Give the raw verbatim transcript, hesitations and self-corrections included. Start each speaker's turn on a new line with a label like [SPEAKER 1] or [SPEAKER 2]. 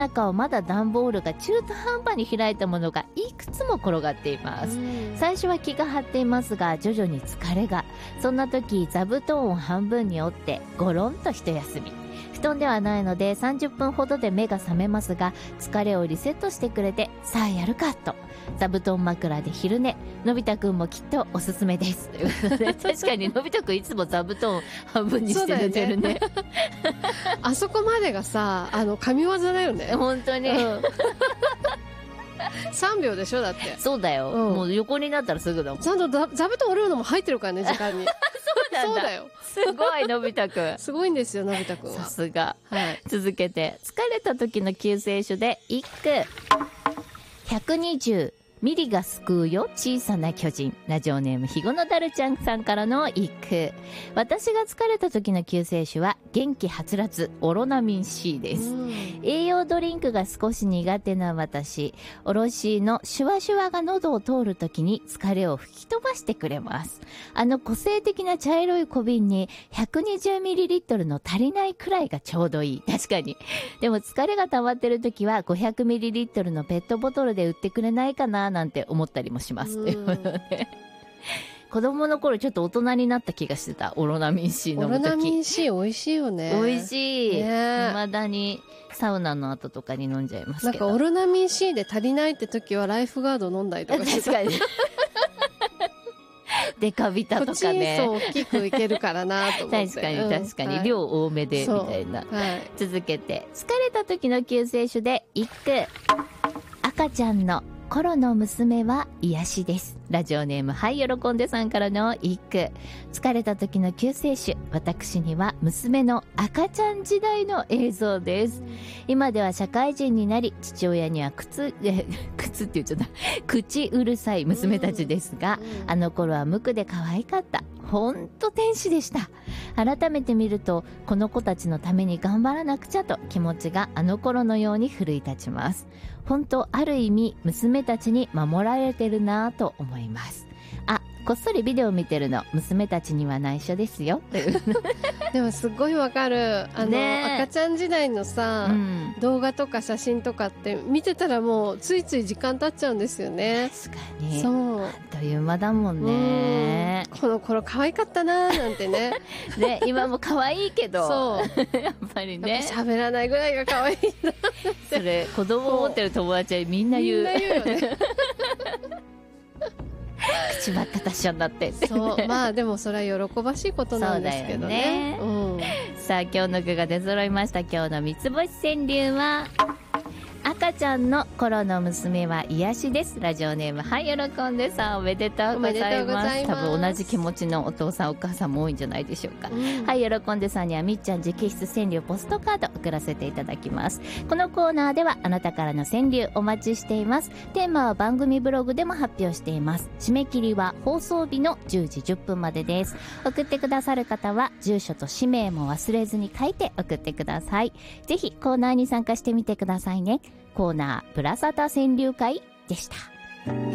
[SPEAKER 1] 中をまだ段ボールが中途半端に開いたものがいくつも転がっています。最初は気が張っていますが徐々に疲れが。そんな時座布団を半分に折ってゴロンと一休み。布団ではないのでさんじゅっぷんほどで目が覚めますが、疲れをリセットしてくれて、さあやるかと座布団枕で昼寝。のび太くんもきっとおすすめですということで確かにのび太くんいつも座布団半分にして寝てる ね, ね
[SPEAKER 2] あそこまでがさ、あの神業だよね
[SPEAKER 1] 本当に、うん、
[SPEAKER 2] さんびょうでしょだって。
[SPEAKER 1] そうだよ、うん、もう横になったらすぐだもん。
[SPEAKER 2] ちゃんと座布団折るのも入ってるからね時間に
[SPEAKER 1] そうなんだ。
[SPEAKER 2] そうだよ。
[SPEAKER 1] すごいのび太くん
[SPEAKER 2] すごいんですよのび太くんは。
[SPEAKER 1] さすが、
[SPEAKER 2] はい、
[SPEAKER 1] 続けて疲れた時の救世主で一句。ひゃくにじゅうミリが救うよ小さな巨人。ラジオネームひごのだるちゃんさんからの一句。私が疲れた時の救世主は元気はつらつオロナミン C です。栄養ドリンクが少し苦手な私、おろしのシュワシュワが喉を通る時に疲れを吹き飛ばしてくれます。あの個性的な茶色い小瓶に ひゃくにじゅうミリリットル の足りないくらいがちょうどいい。確かに。でも疲れが溜まってる時は ごひゃくミリリットル のペットボトルで売ってくれないかななんて思ったりもします。ということで子供の頃ちょっと大人になった気がしてた。オロナミン C 飲む時。
[SPEAKER 2] オロナミン C 美味しいよね。
[SPEAKER 1] 美味しい。
[SPEAKER 2] ね、
[SPEAKER 1] 未だにサウナの後とかに飲んじゃいますけど。
[SPEAKER 2] なんかオロナミン C で足りないって時はライフガード飲んだりとかしてた。
[SPEAKER 1] 確かにデカビタとかね。
[SPEAKER 2] そう大きくいけるからなと思って。
[SPEAKER 1] 確かに確かに、うん、量多めでみたいな、はい、続けて疲れた時の救世主で一句。赤ちゃんの頃の娘は癒しです。ラジオネームはい喜んでさんからの一句。疲れた時の救世主、私には娘の赤ちゃん時代の映像です。今では社会人になり父親には靴え靴って言っちゃった口うるさい娘たちですが、あの頃は無垢で可愛かった。ほんと天使でした。改めて見るとこの子たちのために頑張らなくちゃと気持ちがあの頃のように奮い立ちます。本当ある意味娘たちに守られてるなぁと思います。あ、こっそりビデオ見てるの娘たちには内緒ですよ
[SPEAKER 2] でもすごいわかる。あの、ね、赤ちゃん時代のさ、うん、動画とか写真とかって見てたらもうついつい時間経っちゃうんですよね。
[SPEAKER 1] 確かに。
[SPEAKER 2] そう
[SPEAKER 1] あっという間だもんね。
[SPEAKER 2] この頃可愛かったなーなんてね
[SPEAKER 1] ね、今も可愛いけど
[SPEAKER 2] そう
[SPEAKER 1] やっぱりね
[SPEAKER 2] 喋らないぐらいが可愛いなって
[SPEAKER 1] それ子供を持ってる友達はみんな言う
[SPEAKER 2] みんな言うよね
[SPEAKER 1] 口ばっか達者になって
[SPEAKER 2] そうまあでもそれは喜ばしいことなんですけどね。
[SPEAKER 1] そうだよね、うん、さあ今日の具が出揃いました。今日の三つ星川柳は赤ちゃんの頃の娘は癒しです。ラジオネームはい喜んでさん、おめでとうございます。多分同じ気持ちのお父さんお母さんも多いんじゃないでしょうか、うん、はい喜んでさんにはみっちゃん直筆川柳ポストカード送らせていただきます。このコーナーではあなたからの川柳お待ちしています。テーマは番組ブログでも発表しています。締め切りは放送日のじゅうじじゅっぷんまでです。送ってくださる方は住所と氏名も忘れずに書いて送ってください。ぜひコーナーに参加してみてくださいね。コーナープラサタ川柳会でした。